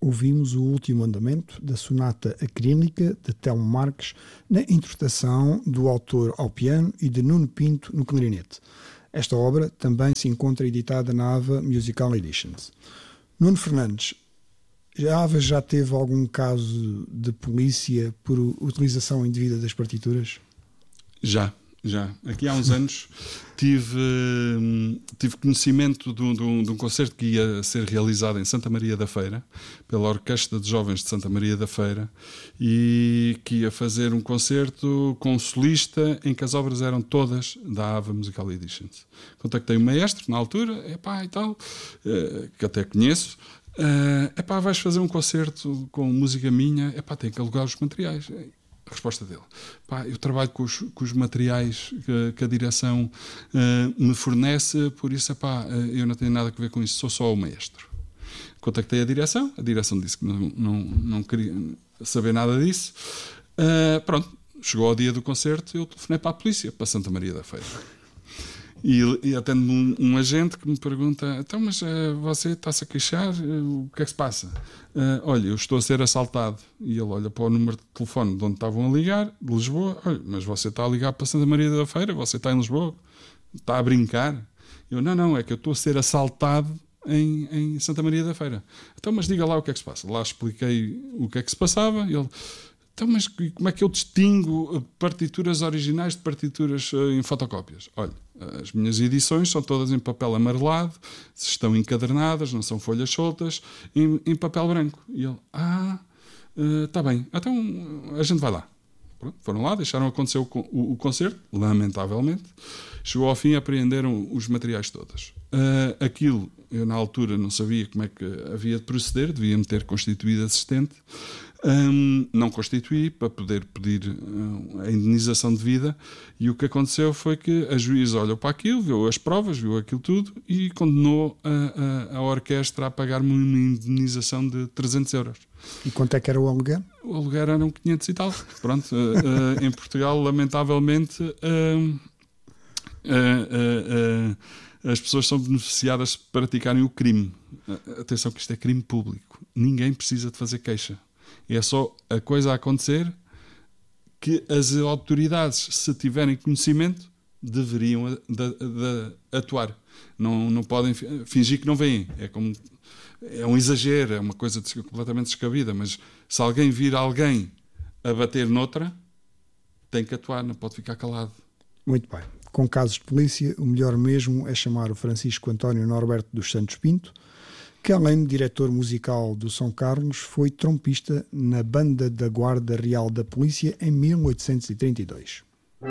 ouvimos o último andamento da Sonata Acrílica de Telmo Marques na interpretação do autor ao piano e de Nuno Pinto no clarinete. Esta obra também se encontra editada na Ava Musical Editions. Nuno Fernandes, a Ava já teve algum caso de polícia por utilização indevida das partituras? Já. Aqui há uns anos tive conhecimento de um concerto que ia ser realizado em Santa Maria da Feira, pela Orquestra de Jovens de Santa Maria da Feira, e que ia fazer um concerto com um solista em que as obras eram todas da Ava Musical Editions. Contactei o maestro na altura, e tal, que até conheço. Vais fazer um concerto com música minha, tem que alugar os materiais. A resposta dele: eu trabalho com os materiais que a direção me fornece, por isso eu não tenho nada a ver com isso, sou só o maestro. Contactei a direção disse que não queria saber nada disso. Pronto, chegou ao dia do concerto, eu telefonei para a polícia, para Santa Maria da Feira. E atende-me um agente que me pergunta: então, mas você está-se a queixar? O que é que se passa? Olha, eu estou a ser assaltado. E ele olha para o número de telefone de onde estavam a ligar, de Lisboa. Olha, mas você está a ligar para Santa Maria da Feira? Você está em Lisboa? Está a brincar? Eu: não, é que eu estou a ser assaltado em Santa Maria da Feira. Então, mas diga lá o que é que se passa. Lá expliquei o que é que se passava. E ele: então, mas como é que eu distingo partituras originais de partituras em fotocópias? Olha, as minhas edições são todas em papel amarelado, estão encadernadas, não são folhas soltas, em papel branco. E ele: está bem, então a gente vai lá. Pronto, foram lá, deixaram acontecer o concerto, lamentavelmente. Chegou ao fim, apreenderam os materiais todos. Aquilo, eu na altura não sabia como é que havia de proceder, devia-me ter constituído assistente. Não constituí para poder pedir a indenização devida, e o que aconteceu foi que a juíza olhou para aquilo, viu as provas, viu aquilo tudo e condenou a orquestra a pagar-me uma indenização de 300 euros. E quanto é que era o aluguer? O aluguer eram 500 e tal. Pronto, em Portugal, lamentavelmente, as pessoas são beneficiadas se praticarem o crime. Atenção que isto é crime público. Ninguém precisa de fazer queixa. É só a coisa a acontecer que as autoridades, se tiverem conhecimento, deveriam atuar. Não podem fingir que não veem. É um exagero, é uma coisa completamente descabida, mas se alguém vir alguém a bater noutra, tem que atuar, não pode ficar calado. Muito bem. Com casos de polícia, o melhor mesmo é chamar o Francisco António Norberto dos Santos Pinto, que além de diretor musical do São Carlos, foi trompista na Banda da Guarda Real da Polícia em 1832.